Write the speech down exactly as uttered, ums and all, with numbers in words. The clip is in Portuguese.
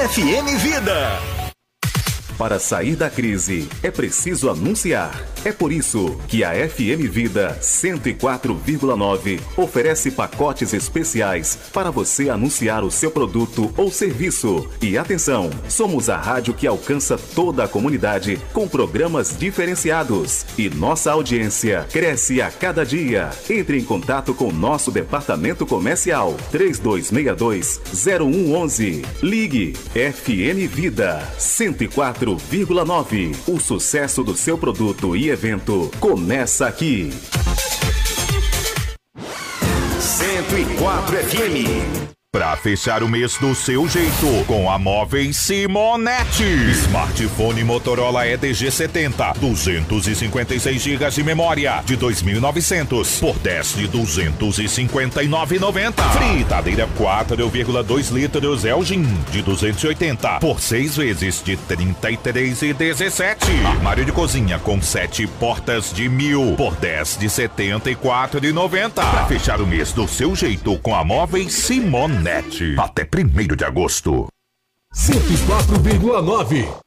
F M Vida. Para sair da crise, é preciso anunciar. É por isso que a F M Vida cento e quatro vírgula nove oferece pacotes especiais para você anunciar o seu produto ou serviço. E atenção, somos a rádio que alcança toda a comunidade com programas diferenciados. E nossa audiência cresce a cada dia. Entre em contato com nosso departamento comercial três dois seis dois, zero um um um. Ligue F M Vida cento e quatro vírgula nove. O sucesso do seu produto e evento começa aqui. cento e quatro F M. Pra fechar o mês do seu jeito, com a Móveis Simonetti. Smartphone Motorola E D G setenta, duzentos e cinquenta e seis gigas de memória, de dois mil e novecentos por dez de duzentos e cinquenta e nove reais e noventa centavos. Fritadeira quatro vírgula dois litros Elgin, de duzentos e oitenta por seis vezes de trinta e três reais e dezessete centavos. Armário de cozinha com sete portas de mil por dez de setenta e quatro reais e noventa centavos. Pra fechar o mês do seu jeito com a Móveis Simonetti. Até primeiro de agosto. cento e quatro vírgula nove.